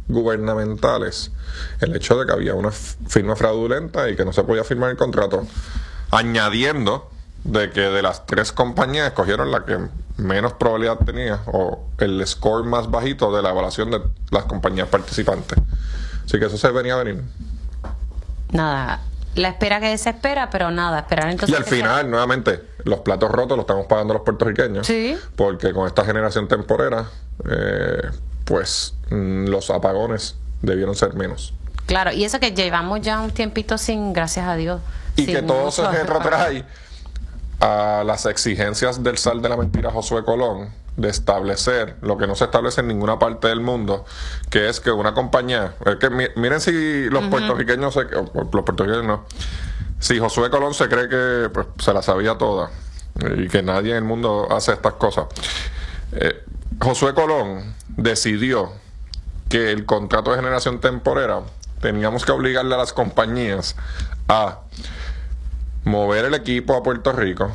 gubernamentales el hecho de que había una firma fraudulenta y que no se podía firmar el contrato, añadiendo de que de las 3 compañías escogieron la que menos probabilidad tenía o el score más bajito de la evaluación de las compañías participantes. Así que eso se venía a venir. Nada, la espera que desespera, pero nada, esperar entonces. Y al final, nuevamente, los platos rotos los estamos pagando los puertorriqueños. Sí. Porque con esta generación temporera, pues los apagones debieron ser menos. Claro, y eso que llevamos ya un tiempito sin, gracias a Dios. Y que todo se retrotrae a las exigencias del zar de la mentira Josué Colón de establecer lo que no se establece en ninguna parte del mundo, que es que una compañía, es que miren si los puertorriqueños los puertorriqueños no, si Josué Colón se cree que pues, se la sabía toda y que nadie en el mundo hace estas cosas. Josué Colón decidió que el contrato de generación temporera teníamos que obligarle a las compañías a mover el equipo a Puerto Rico,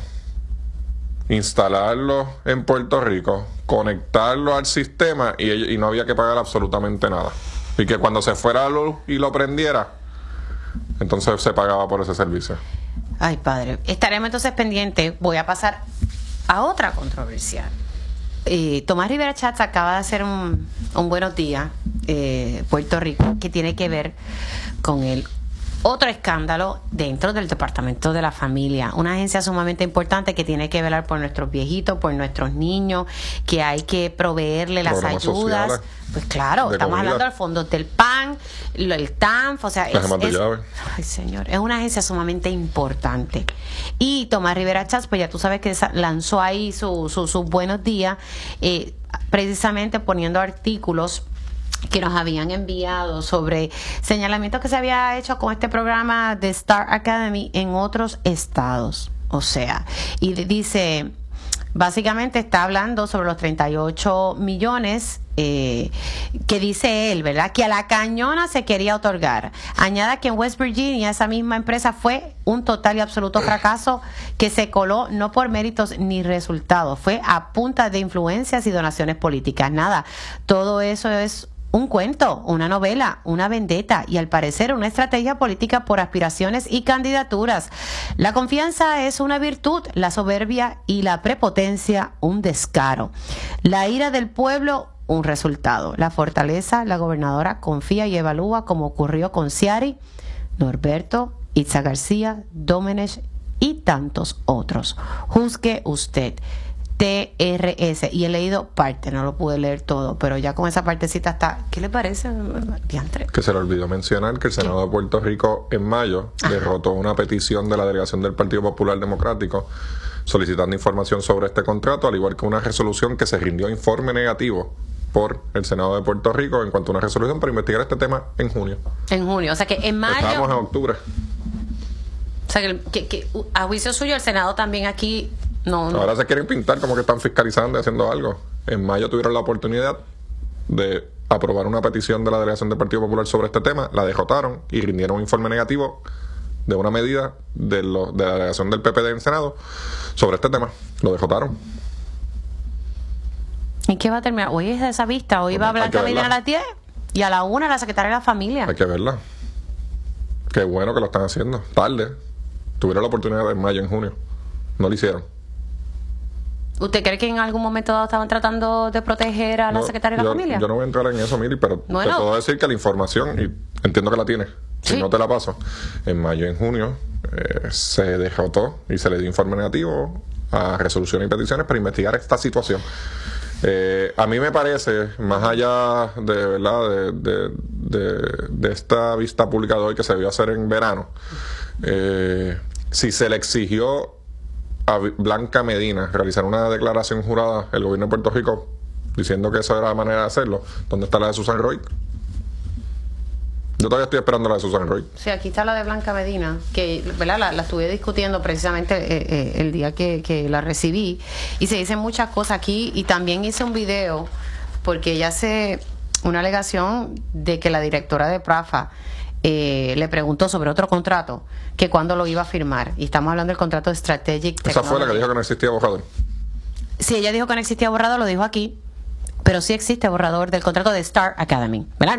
instalarlo en Puerto Rico, conectarlo al sistema y no había que pagar absolutamente nada. Y que cuando se fuera la luz y lo prendiera, entonces se pagaba por ese servicio. Ay, padre. Estaremos entonces pendientes. Voy a pasar a otra controversia. Tomás Rivera Chats acaba de hacer un Buenos Días Puerto Rico que tiene que ver con el otro escándalo dentro del Departamento de la Familia, una agencia sumamente importante que tiene que velar por nuestros viejitos, por nuestros niños, que hay que proveerle las ayudas sociales, pues claro, estamos comida, hablando del fondo del PAN, el TANF, o sea, ay señor, es una agencia sumamente importante. Y Tomás Rivera Chats, pues ya tú sabes que lanzó ahí sus buenos días, precisamente poniendo artículos que nos habían enviado sobre señalamientos que se había hecho con este programa de Star Academy en otros estados. O sea, y dice, básicamente está hablando sobre los 38 millones que dice él, ¿verdad? Que a la cañona se quería otorgar. Añada que en West Virginia esa misma empresa fue un total y absoluto fracaso que se coló no por méritos ni resultados, fue a punta de influencias y donaciones políticas. Nada, todo eso es un cuento, una novela, una vendetta y al parecer una estrategia política por aspiraciones y candidaturas. La confianza es una virtud, la soberbia y la prepotencia un descaro. La ira del pueblo un resultado. La fortaleza, la gobernadora confía y evalúa como ocurrió con Ciari, Norberto, Itza García, Domenech y tantos otros. Juzgue usted. TRS, y he leído parte, no lo pude leer todo, pero ya con esa partecita está. ¿Qué le parece? Diantre. Que se le olvidó mencionar que el Senado de Puerto Rico en mayo derrotó una petición de la delegación del Partido Popular Democrático solicitando información sobre este contrato, al igual que una resolución que se rindió informe negativo por el Senado de Puerto Rico en cuanto a una resolución para investigar este tema en junio. En junio, o sea que en mayo. Estamos en octubre. O sea que a juicio suyo el Senado también aquí no. Ahora se quieren pintar como que están fiscalizando y haciendo algo. En mayo tuvieron la oportunidad de aprobar una petición de la delegación del Partido Popular sobre este tema, la derrotaron y rindieron un informe negativo de una medida de la delegación del PPD en el Senado sobre este tema. Lo derrotaron. ¿Y qué va a terminar? Hoy es de esa vista. Hoy va a hablar Camila a las 10 y a la 1 la secretaria de la Familia. Hay que verla. Qué bueno que lo están haciendo. Tarde. Tuvieron la oportunidad en mayo, en junio. No lo hicieron. ¿Usted cree que en algún momento dado estaban tratando de proteger a la secretaria de la Familia? Yo no voy a entrar en eso, Mili, pero te puedo decir que la información, y entiendo que la tienes, si no te la paso, en mayo y en junio se derrotó y se le dio informe negativo a resoluciones y peticiones para investigar esta situación. A mí me parece, más allá de verdad de esta vista pública de hoy que se debió hacer en verano, si se le exigió a Blanca Medina realizar una declaración jurada el gobierno de Puerto Rico diciendo que esa era la manera de hacerlo, ¿dónde está la de Susan Roy? Yo todavía estoy esperando la de Susan Roy. Sí, aquí está la de Blanca Medina, que ¿verdad? La estuve discutiendo precisamente el día que la recibí, y se dicen muchas cosas aquí, y también hice un video porque ella hace una alegación de que la directora de PRAFA le preguntó sobre otro contrato, que cuándo lo iba a firmar, y estamos hablando del contrato de Strategic Technology. Esa fue la que dijo que no existía borrador. Sí, ella dijo que no existía borrador, lo dijo aquí, pero sí existe borrador del contrato de Star Academy, ¿verdad?